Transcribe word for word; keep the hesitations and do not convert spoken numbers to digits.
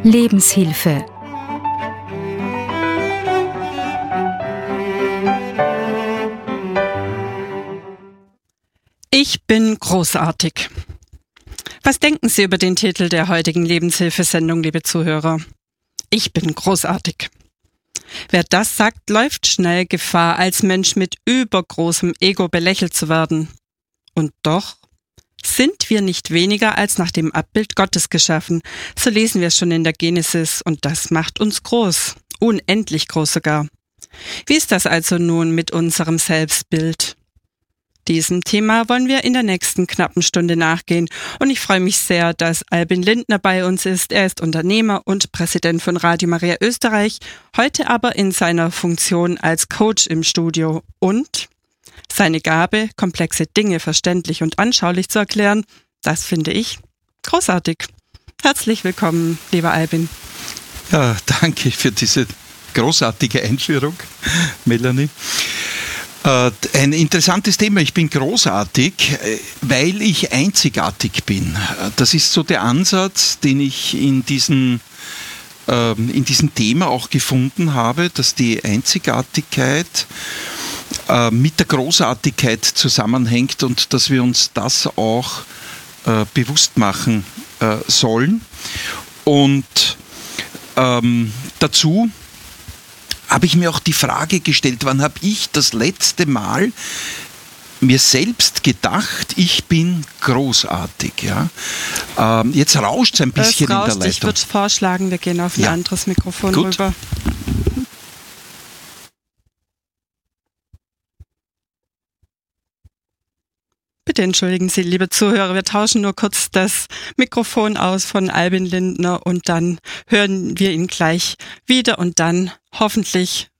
Lebenshilfe. Ich bin großartig. Was denken Sie über den Titel der heutigen Lebenshilfesendung, liebe Zuhörer? Ich bin großartig. Wer das sagt, läuft schnell Gefahr, als Mensch mit übergroßem Ego belächelt zu werden. Und doch sind wir nicht weniger als nach dem Abbild Gottes geschaffen. So lesen wir es schon in der Genesis, und das macht uns groß, unendlich groß sogar. Wie ist das also nun mit unserem Selbstbild? Diesem Thema wollen wir in der nächsten knappen Stunde nachgehen, und ich freue mich sehr, dass Albin Lindner bei uns ist. Er ist Unternehmer und Präsident von Radio Maria Österreich, heute aber in seiner Funktion als Coach im Studio. Und seine Gabe, komplexe Dinge verständlich und anschaulich zu erklären, das finde ich großartig. Herzlich willkommen, lieber Albin. Ja, danke für diese großartige Einführung, Melanie. Ein interessantes Thema. Ich bin großartig, weil ich einzigartig bin. Das ist so der Ansatz, den ich in diesem, in diesem Thema auch gefunden habe, dass die Einzigartigkeit mit der Großartigkeit zusammenhängt und dass wir uns das auch bewusst machen sollen. Und ähm, dazu habe ich mir auch die Frage gestellt, wann habe ich das letzte Mal mir selbst gedacht, ich bin großartig. Ja? Ähm, jetzt rauscht es ein bisschen rauscht, in der Leitung. Ich würde vorschlagen, wir gehen auf ein ja. anderes Mikrofon Gut. rüber. Bitte entschuldigen Sie, liebe Zuhörer, wir tauschen nur kurz das Mikrofon aus von Albin Lindner und dann hören wir ihn gleich wieder und dann hoffentlich